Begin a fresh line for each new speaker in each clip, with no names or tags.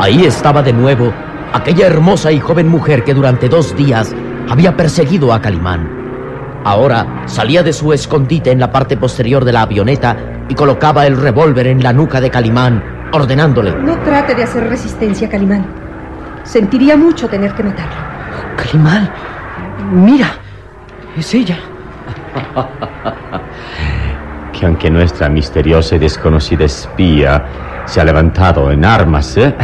Ahí estaba de nuevo aquella hermosa y joven mujer que durante 2 días había perseguido a Calimán. Ahora salía de su escondite en la parte posterior de la avioneta y colocaba el revólver en la nuca de Calimán, ordenándole:
no trate de hacer resistencia, Calimán. Sentiría mucho tener que matarlo.
Calimán, mira, es ella.
Que aunque nuestra misteriosa y desconocida espía se ha levantado en armas, ¿eh?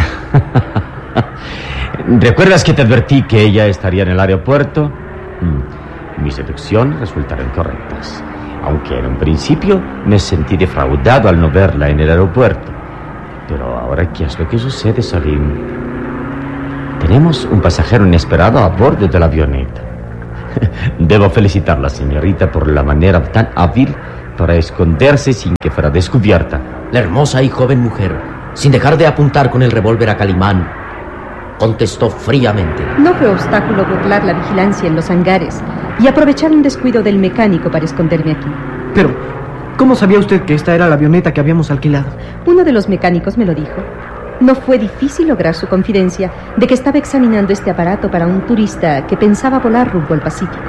¿Recuerdas que te advertí que ella estaría en el aeropuerto? Mis deducciones resultaron correctas, aunque en un principio me sentí defraudado al no verla en el aeropuerto. Pero ahora, ¿qué es lo que sucede, Salim? Tenemos un pasajero inesperado a bordo de la avioneta. Debo felicitar a la señorita por la manera tan hábil para esconderse sin que fuera descubierta.
La hermosa y joven mujer, sin dejar de apuntar con el revólver a Calimán, contestó fríamente:
no fue obstáculo burlar la vigilancia en los hangares y aprovechar un descuido del mecánico para esconderme aquí.
Pero, ¿cómo sabía usted que esta era la avioneta que habíamos alquilado?
Uno de los mecánicos me lo dijo. No fue difícil lograr su confidencia de que estaba examinando este aparato para un turista que pensaba volar rumbo al Pacífico.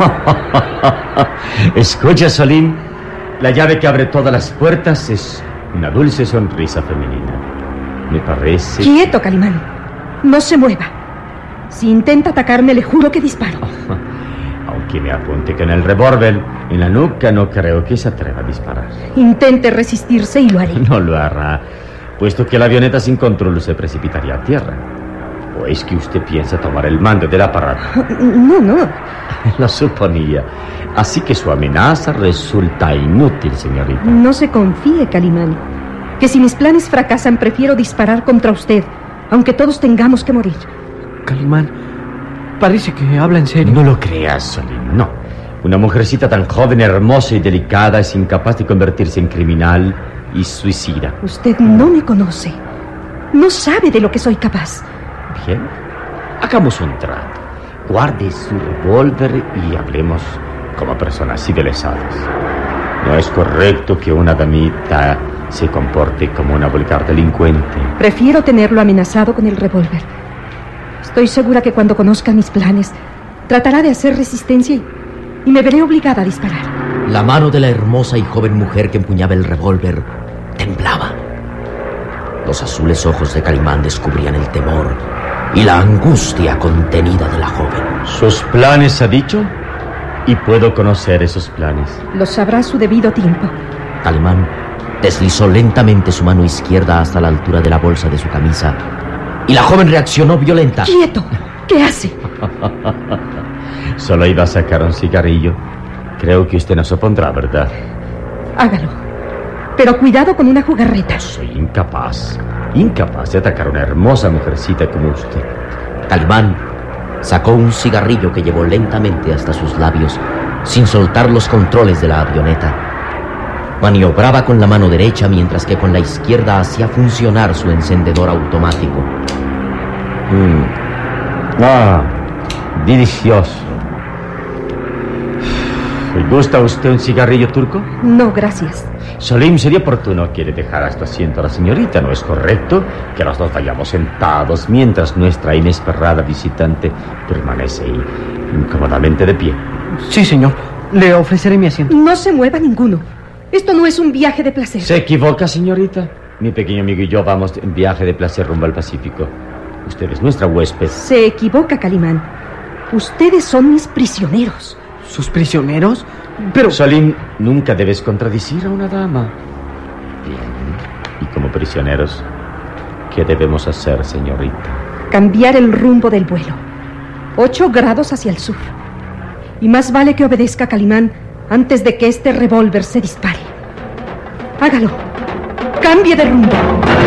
Escucha, Salim, la llave que abre todas las puertas es una dulce sonrisa femenina. Me parece...
¡Quieto, Calimán! No se mueva. Si intenta atacarme, le juro que disparo.
Aunque me apunte con el revólver en la nuca, no creo que se atreva a disparar.
Intente resistirse y lo haré.
No lo hará, puesto que la avioneta sin control se precipitaría a tierra. ¿O es que usted piensa tomar el mando del aparato?
No.
Lo suponía. Así que su amenaza resulta inútil, señorita.
No se confíe, Calimán. Que si mis planes fracasan, prefiero disparar contra usted, aunque todos tengamos que morir.
Calimán, parece que habla en serio.
No lo creas, Salim, no. Una mujercita tan joven, hermosa y delicada es incapaz de convertirse en criminal y suicida.
Usted no me conoce. No sabe de lo que soy capaz.
Bien, hagamos un trato. Guarde su revólver y hablemos como personas civilizadas. No es correcto que una damita se comporte como una vulgar delincuente.
Prefiero tenerlo amenazado con el revólver. Estoy segura que cuando conozca mis planes, tratará de hacer resistencia y me veré obligada a disparar.
La mano de la hermosa y joven mujer que empuñaba el revólver temblaba. Los azules ojos de Calimán descubrían el temor y la angustia contenida de la joven.
¿Sus planes, ha dicho? Y puedo conocer esos planes.
Lo sabrá a su debido tiempo.
Calimán deslizó lentamente su mano izquierda hasta la altura de la bolsa de su camisa y la joven reaccionó violenta.
¡Quieto! ¿Qué hace?
Solo iba a sacar un cigarrillo. Creo que usted no se opondrá, ¿verdad?
Hágalo. Pero cuidado con una jugarreta.
Soy incapaz de atacar a una hermosa mujercita como usted.
Calimán sacó un cigarrillo que llevó lentamente hasta sus labios, sin soltar los controles de la avioneta. Maniobraba con la mano derecha, mientras que con la izquierda hacía funcionar su encendedor automático.
Delicioso. ¿Le gusta a usted un cigarrillo turco?
No, gracias.
Salim, sería oportuno. ¿Quiere dejar a su asiento a la señorita? ¿No es correcto que los dos vayamos sentados mientras nuestra inesperada visitante permanece incómodamente de pie?
Sí, señor. Le ofreceré mi asiento.
No se mueva ninguno. Esto no es un viaje de placer.
¿Se equivoca, señorita? Mi pequeño amigo y yo vamos en viaje de placer rumbo al Pacífico. Usted es nuestra huésped.
Se equivoca, Calimán. Ustedes son mis prisioneros.
¿Sus prisioneros? Pero...
Salim, nunca debes contradecir a una dama. Bien. Y como prisioneros, ¿qué debemos hacer, señorita?
Cambiar el rumbo del vuelo. 8 grados hacia el sur. Y más vale que obedezca a Calimán antes de que este revólver se dispare. Hágalo. Cambie de rumbo.